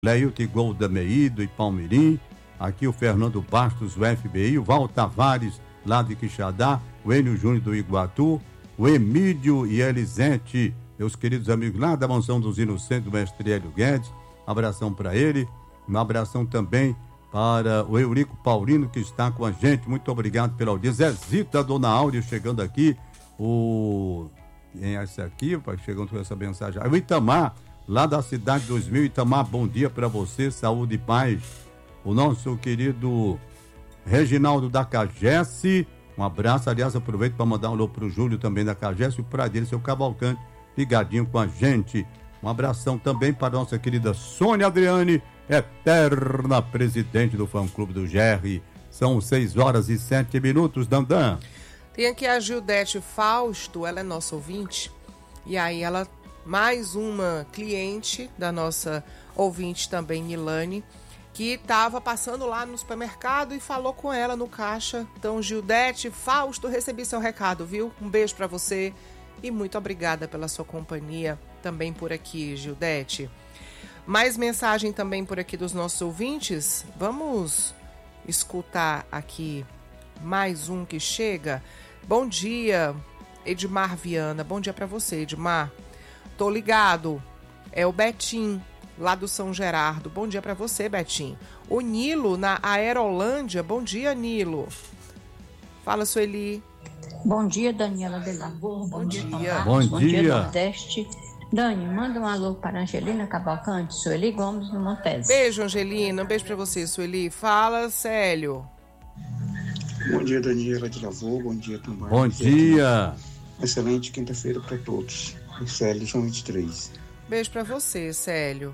Leilton Golda Meído e Palmirim, aqui o Fernando Bastos, o FBI, o Val Tavares, lá de Quixadá, o Enio Júnior do Iguatu, o Emílio e Elisete, meus queridos amigos lá da Mansão dos Inocentes, do mestre Hélio Guedes, abração para ele, um abração também para o Eurico Paulino, que está com a gente, muito obrigado pela audiência. Zezita, Dona Áurea, chegando aqui, quem é esse aqui, chegando com essa mensagem, o Itamar, lá da cidade 2000, Itamar, bom dia para você, saúde e paz. O nosso querido Reginaldo da Cagesse, um abraço, aliás, aproveito para mandar um alô pro Júlio também da Cagesse, e para dele, seu Cavalcante, ligadinho com a gente. Um abração também para a nossa querida Sônia Adriane, eterna presidente do fã-clube do GR. São 6h07, Dandan. Tem aqui a Gildete Fausto, ela é nossa ouvinte, e aí ela, mais uma cliente da nossa ouvinte também, Ilane, que estava passando lá no supermercado e falou com ela no caixa. Então, Gildete Fausto, recebi seu recado, viu? Um beijo para você e muito obrigada pela sua companhia também por aqui, Gildete. Mais mensagem também por aqui dos nossos ouvintes. Vamos escutar aqui mais um que chega. Bom dia, Edmar Viana. Bom dia para você, Edmar. Tô ligado. É o Betim, lá do São Gerardo. Bom dia para você, Betim. O Nilo, na Aerolândia. Bom dia, Nilo. Fala, Sueli. Bom dia, Daniela de Lavor. Bom dia, Tomás. Bom dia, Nordeste. Dani, manda um alô para Angelina Cavalcante, Sueli Gomes, no Montes. Beijo, Angelina. Um beijo para você, Sueli. Fala, Célio. Bom dia, Daniela de Lavor. Bom dia, Tomás. Bom dia. Excelente quinta-feira para todos. Célio, João 23. Beijo para você, Célio.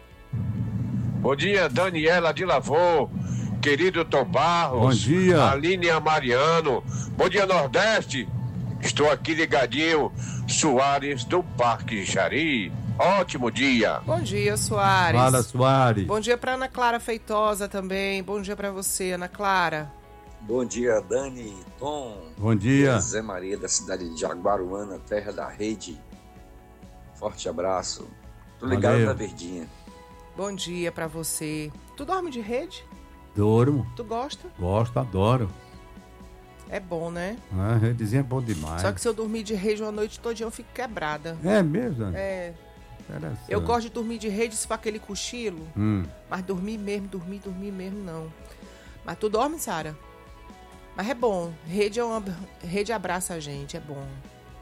Bom dia, Daniela de Lavor. Querido Tom Barros. Bom dia. Aline Amariano. Bom dia, Nordeste. Estou aqui ligadinho. Soares do Parque Jari. Ótimo dia. Bom dia, Soares. Fala, Soares. Bom dia para Ana Clara Feitosa também. Bom dia para você, Ana Clara. Bom dia, Dani, Tom. Bom dia. Zé Maria, da cidade de Jaguaruana, terra da rede. Forte abraço. Tô ligado Valeu. na Verdinha. Bom dia para você. Tu dorme de rede? Durmo. Tu gosta? Gosto, adoro. É bom, né? A redezinha é bom demais. Só que se eu dormir de rede uma noite toda, eu fico quebrada. É mesmo? É. Interessante. Eu gosto de dormir de rede se for aquele cochilo. Mas dormir mesmo não. Mas tu dorme, Sara? Mas é bom. Rede abraça a gente, é bom.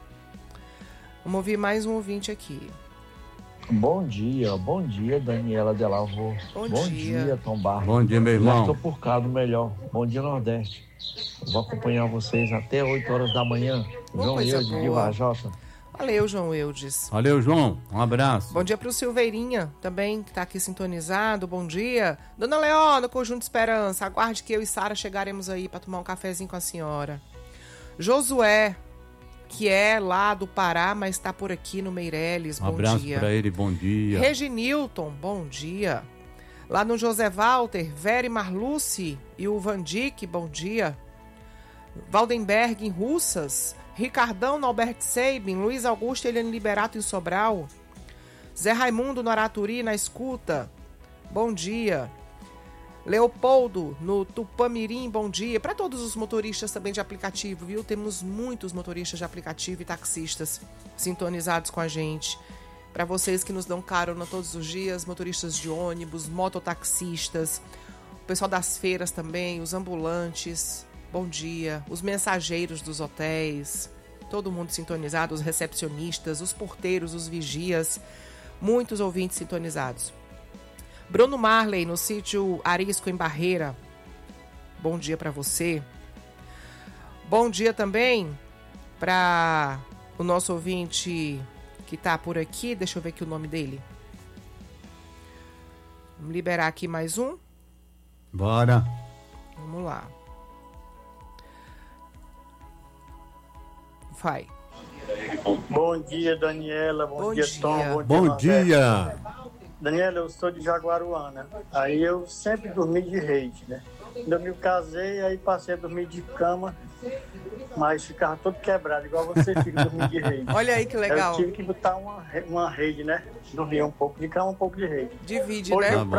Vamos ouvir mais um ouvinte aqui. Bom dia, Daniela de Lavor. Bom dia, Tom Barros. Bom dia, meu irmão. Estou por cá do melhor. Bom dia, Nordeste. Eu vou acompanhar vocês até 8 horas da manhã. João Eudes de Vajota. Valeu, João Eudes. Valeu, João. Um abraço. Bom dia pro Silveirinha, também, que tá aqui sintonizado. Bom dia. Dona Leona, Conjunto Esperança. Aguarde que eu e Sara chegaremos aí para tomar um cafezinho com a senhora. Josué, que é lá do Pará, mas está por aqui no Meireles. Bom dia. Um abraço para ele, bom dia. Reginilton, bom dia. Lá no José Walter, Vera Marluce e o Vandic, bom dia. Valdenberg em Russas, Ricardão no Albert Seibin, Luiz Augusto e Eliane Liberato em Sobral, Zé Raimundo no Araturi na escuta, bom dia. Leopoldo no Tupamirim, bom dia. Para todos os motoristas também de aplicativo, viu? Temos muitos motoristas de aplicativo e taxistas sintonizados com a gente. Para vocês que nos dão carona todos os dias, motoristas de ônibus, mototaxistas, o pessoal das feiras também, os ambulantes, bom dia. Os mensageiros dos hotéis, todo mundo sintonizado, os recepcionistas, os porteiros, os vigias, muitos ouvintes sintonizados. Bruno Marley, no sítio Arisco, em Barreira, bom dia para você. Bom dia também para o nosso ouvinte que está por aqui, deixa eu ver aqui o nome dele. Vamos liberar aqui mais um? Bora. Vamos lá. Vai. Bom dia, Daniela. Bom dia, Tom. Bom dia. Daniela, eu sou de Jaguaruana. Aí eu sempre dormi de rede, né? Quando eu me casei, aí passei a dormir de cama. mas ficava todo quebrado, igual você fica dormindo de rede. Olha aí que legal. Eu tive que botar uma rede, né? Dormir um pouco, ficar um pouco de rede. Divide, Hoje né? eu